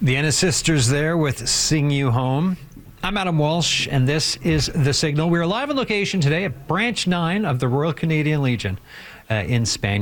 The Ennis Sisters there with Sing You Home. I'm Adam Walsh, and this is The Signal. We're live on location today at Branch 9 of the Royal Canadian Legion in Spanish.